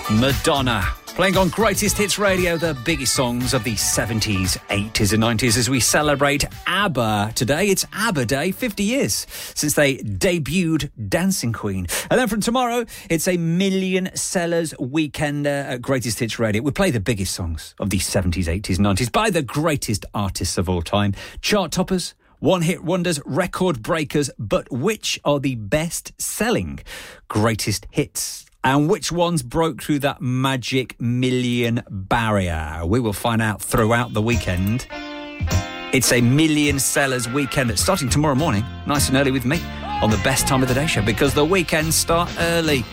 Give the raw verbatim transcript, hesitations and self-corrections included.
Madonna. Playing on Greatest Hits Radio, the biggest songs of the seventies, eighties and nineties as we celebrate ABBA. Today, it's ABBA Day, fifty years since they debuted Dancing Queen. And then from tomorrow, it's a million sellers weekend uh, at Greatest Hits Radio. We play the biggest songs of the seventies, eighties, nineties by the greatest artists of all time. Chart toppers, one-hit wonders, record breakers, but which are the best-selling greatest hits? And which ones broke through that magic million barrier? We will find out throughout the weekend. It's a million sellers weekend that's starting tomorrow morning, nice and early with me, on the best time of the day show, because the weekends start early.